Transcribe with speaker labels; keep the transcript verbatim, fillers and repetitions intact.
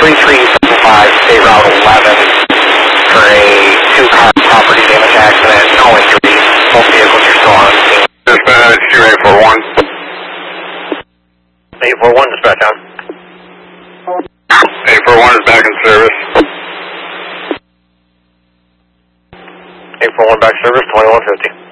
Speaker 1: three three seven five, State Route eleven, for a two-car property damage accident, no injuries. Both vehicles are still on scene.
Speaker 2: Dispatch, two eight four one.
Speaker 3: eight four one, dispatch on.
Speaker 2: eight four one is back in service.
Speaker 3: eight four one back service, twenty-one fifty.